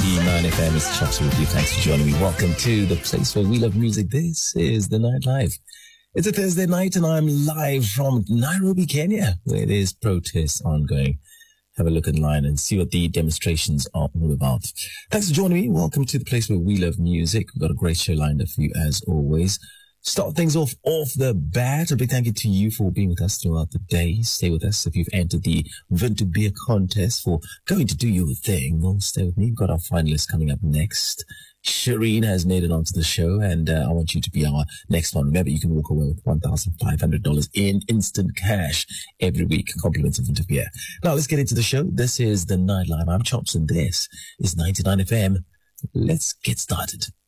99 FM. It's Chops with you. Thanks for joining me. Welcome to the place where we love music. This is The Night Live. It's a Thursday night and I'm live from Nairobi, Kenya, where there's protests ongoing. Have a look online and see what the demonstrations are all about. Thanks for joining me. Welcome to the place where we love music. We've got a great show lined up for you as always. Start things off the bat. A big thank you to you for being with us throughout the day. Stay with us if you've entered the Vinto Beer contest for going to do your thing. Well, stay with me. We've got our finalists coming up next. Shireen has made it onto the show, and I want you to be our next one. Remember, you can walk away with $1,500 in instant cash every week. Compliments of Vinto Beer. Now, let's get into the show. This is The Night Live. I'm Chops, and this is 99 FM. Let's get started.